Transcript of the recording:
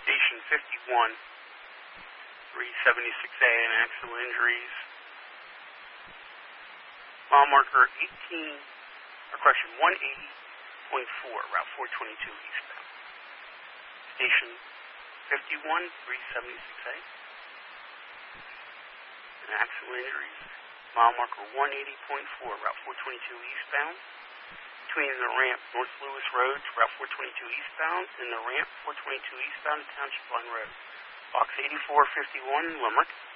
Station 51, 376A, and actual injuries. Mile marker 180.4, Route 422 eastbound. Station 51, 376A, and actual injuries. Mile marker 180.4, Route 422 eastbound. Between the ramp North Lewis Road to Route 422 eastbound and the ramp 422 eastbound to Township Line Road. Box 8451, Limerick.